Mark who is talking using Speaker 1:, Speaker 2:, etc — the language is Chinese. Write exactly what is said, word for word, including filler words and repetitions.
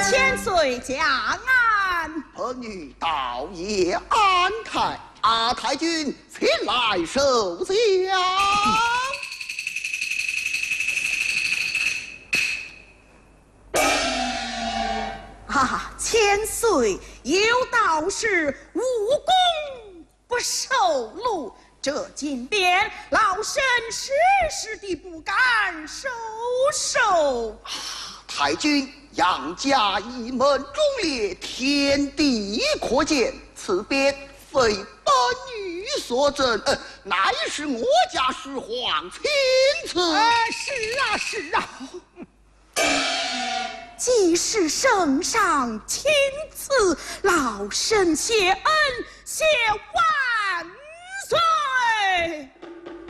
Speaker 1: 千岁降安，
Speaker 2: 本女道爷安太，阿太君前来受降。
Speaker 1: 啊，千岁有道是无功不受禄，这金鞭老身时时地不敢收受。
Speaker 2: 太君杨家一门忠烈，天地可见，此鞭非本女所赠，呃，乃是我家始皇亲赐。
Speaker 1: 啊，是啊，是啊。既是圣上亲赐，老身谢恩，谢万岁。